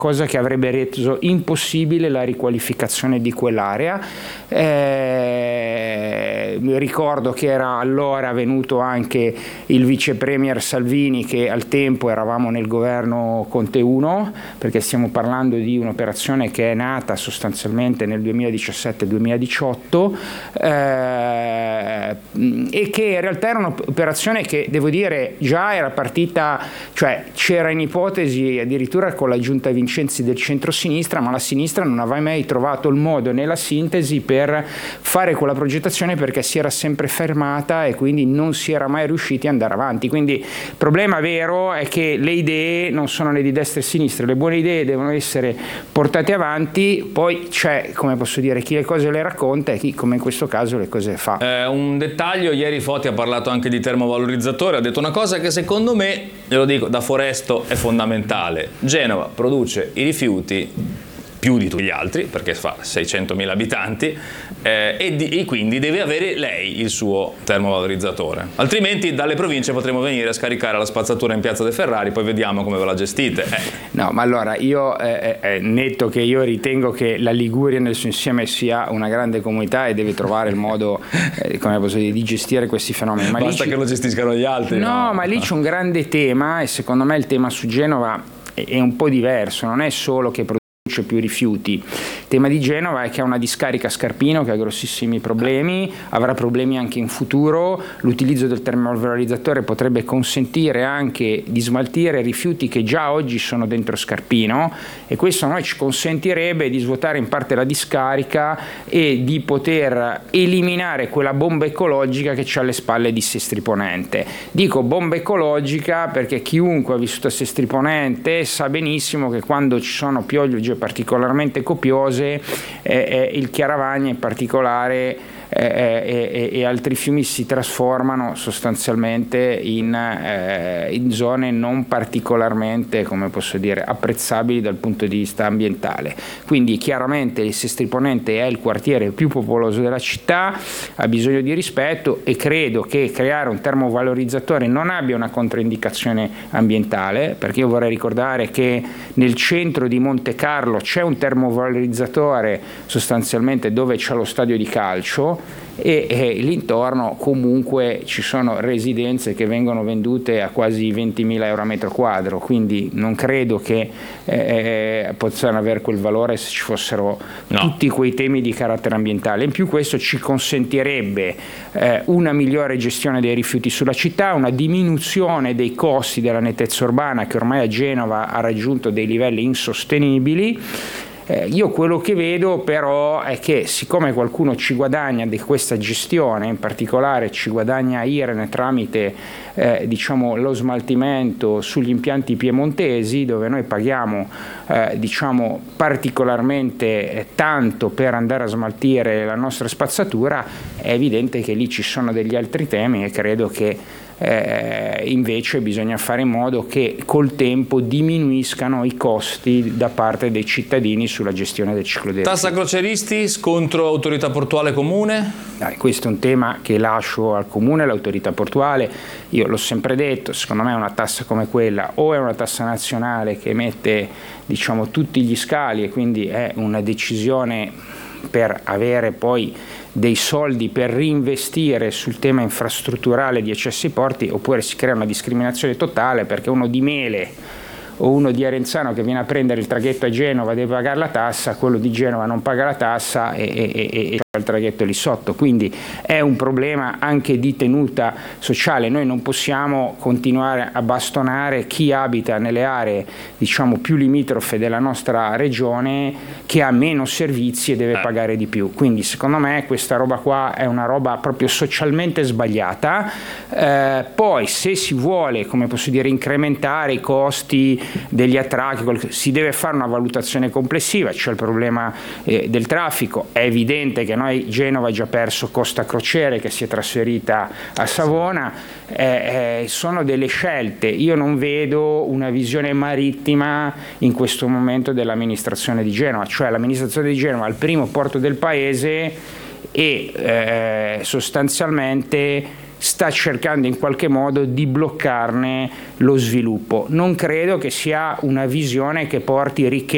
cosa che avrebbe reso impossibile la riqualificazione di quell'area. Ricordo che era allora venuto anche il vice premier Salvini, che al tempo eravamo nel governo Conte 1, perché stiamo parlando di un'operazione che è nata sostanzialmente nel 2017-2018 e che in realtà era un'operazione che, devo dire, già era partita, cioè c'era in ipotesi addirittura con la giunta Vincenzi del centro-sinistra, ma la sinistra non aveva mai trovato il modo né la sintesi per fare quella progettazione, perché si era sempre fermata e quindi non si era mai riusciti ad andare avanti. Quindi il problema vero è che le idee non sono né di destra e sinistra, le buone idee devono essere portate avanti, poi c'è, come posso dire, chi le cose le racconta e chi, come in questo caso, le cose fa. Un dettaglio: ieri Foti ha parlato anche di termovalorizzatore, ha detto una cosa che secondo me, glielo dico da foresto, è fondamentale. Genova produce i rifiuti più di tutti gli altri, perché fa 600.000 abitanti, e quindi deve avere lei il suo termovalorizzatore, altrimenti dalle province potremo venire a scaricare la spazzatura in Piazza De Ferrari, poi vediamo come ve la gestite. No, ma allora io netto che io ritengo che la Liguria nel suo insieme sia una grande comunità e deve trovare il modo come posso dire, di gestire questi fenomeni. Ma basta che lo gestiscano gli altri. No, ma lì c'è un grande tema, e secondo me il tema su Genova è un po' diverso, non è solo che più rifiuti. Il tema di Genova è che ha una discarica a Scarpino che ha grossissimi problemi, avrà problemi anche in futuro. L'utilizzo del termovalorizzatore potrebbe consentire anche di smaltire rifiuti che già oggi sono dentro Scarpino, e questo a noi ci consentirebbe di svuotare in parte la discarica e di poter eliminare quella bomba ecologica che c'è alle spalle di Sestri Ponente. Dico bomba ecologica perché chiunque ha vissuto a Sestri Ponente sa benissimo che quando ci sono piogge particolarmente copiose, il Chiaravagna in particolare e altri fiumi si trasformano sostanzialmente in zone non particolarmente, come posso dire, apprezzabili dal punto di vista ambientale. Quindi chiaramente il Sestri Ponente è il quartiere più popoloso della città, ha bisogno di rispetto, e credo che creare un termovalorizzatore non abbia una controindicazione ambientale, perché io vorrei ricordare che nel centro di Monte Carlo c'è un termovalorizzatore sostanzialmente dove c'è lo stadio di calcio, e l'intorno comunque ci sono residenze che vengono vendute a quasi 20.000 euro a metro quadro, quindi non credo che possano avere quel valore se ci fossero tutti quei temi di carattere ambientale. In più questo ci consentirebbe una migliore gestione dei rifiuti sulla città, una diminuzione dei costi della nettezza urbana che ormai a Genova ha raggiunto dei livelli insostenibili. Io quello che vedo però è che, siccome qualcuno ci guadagna di questa gestione, in particolare ci guadagna Irene tramite diciamo lo smaltimento sugli impianti piemontesi, dove noi paghiamo diciamo particolarmente tanto per andare a smaltire la nostra spazzatura, è evidente che lì ci sono degli altri temi, e credo che invece bisogna fare in modo che col tempo diminuiscano i costi da parte dei cittadini sulla gestione del ciclo dei rifiuti. Tassa croceristi, scontro autorità portuale comune? Questo è un tema che lascio al comune, all'autorità portuale. Io l'ho sempre detto, secondo me una tassa come quella o è una tassa nazionale che mette diciamo tutti gli scali, e quindi è una decisione per avere poi dei soldi per reinvestire sul tema infrastrutturale di accessi ai porti, oppure si crea una discriminazione totale perché uno di Mele o uno di Arenzano che viene a prendere il traghetto a Genova deve pagare la tassa, quello di Genova non paga la tassa e il traghetto lì sotto. Quindi è un problema anche di tenuta sociale. Noi non possiamo continuare a bastonare chi abita nelle aree diciamo più limitrofe della nostra regione, che ha meno servizi e deve pagare di più. Quindi secondo me questa roba qua è una roba proprio socialmente sbagliata. Poi se si vuole, come posso dire, incrementare i costi degli attracchi, si deve fare una valutazione complessiva. C'è il problema del traffico. È evidente che noi Genova ha già perso Costa Crociere, che si è trasferita a Savona. Sono delle scelte. Io non vedo una visione marittima in questo momento dell'amministrazione di Genova, cioè l'amministrazione di Genova è il primo porto del paese e sostanzialmente sta cercando in qualche modo di bloccarne lo sviluppo. Non credo che sia una visione che porti ricchezza